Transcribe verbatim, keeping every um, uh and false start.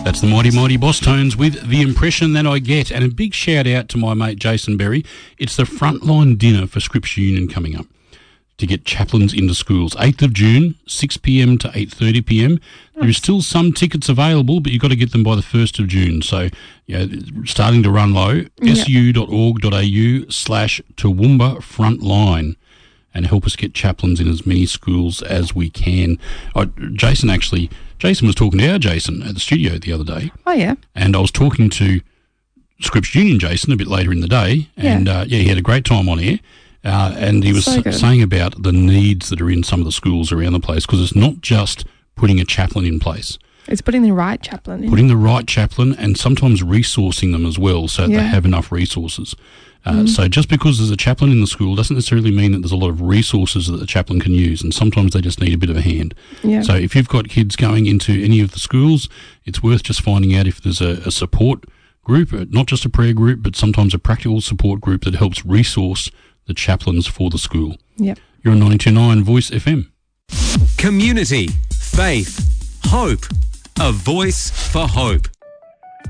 That's the Mighty Mighty Boss Tones with The Impression That I Get. And a big shout out to my mate Jason Berry. It's the frontline dinner for Scripps Union coming up to get chaplains into schools. eighth of June, six p m to eight thirty p m. There is still some tickets available, but you've got to get them by the first of June. So, you know, starting to run low, Yep. su.org.au slash Toowoomba Frontline. And help us get chaplains in as many schools as we can. Oh, Jason actually, Jason was talking to our Jason at the studio the other day. Oh, yeah. And I was talking to Scripps Union Jason a bit later in the day. And, Yeah. uh, yeah, he had a great time on air. Uh, and he was So good. saying about the needs that are in some of the schools around the place, because it's not just putting a chaplain in place. It's putting the right chaplain in. Putting the right chaplain and sometimes resourcing them as well so that Yeah. they have enough resources. Uh, Mm. So just because there's a chaplain in the school doesn't necessarily mean that there's a lot of resources that the chaplain can use, and sometimes they just need a bit of a hand. Yeah. So if you've got kids going into any of the schools, it's worth just finding out if there's a, a support group, uh, not just a prayer group, but sometimes a practical support group that helps resource the chaplains for the school. Yep. You're on ninety-two point nine Voice F M. Community, faith, hope. A voice for hope.